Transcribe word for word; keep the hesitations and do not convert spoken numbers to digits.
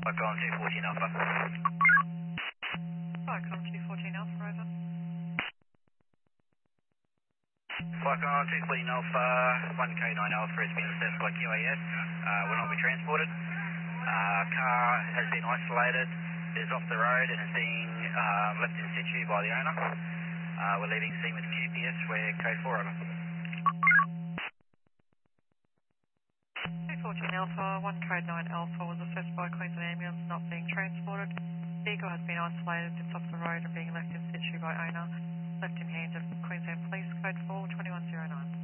Icon two fourteen Alpha. Icon two fourteen Alpha, over. Icon two fourteen Alpha, one K nine Alpha has been assessed by Q A S, uh, will not be transported. Uh, car has been isolated, is off the road and is being uh, left in situ by the owner. Uh, we're leaving scene with Q P S, we're code four, over. two fourteen Alpha, one code nine Alpha was assessed by Queensland Ambulance, not being transported. Vehicle has been isolated, it's off the road and being left in situ by owner. Left in hands of Queensland Police, code four, twenty-one oh nine.